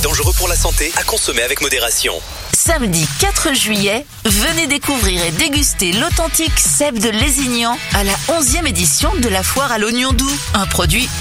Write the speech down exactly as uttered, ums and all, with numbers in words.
Dangereux pour la santé, à consommer avec modération. Samedi quatre juillet, venez découvrir et déguster l'authentique cèpe de Lézignan à la onzième édition de la foire à l'oignon doux. Un produit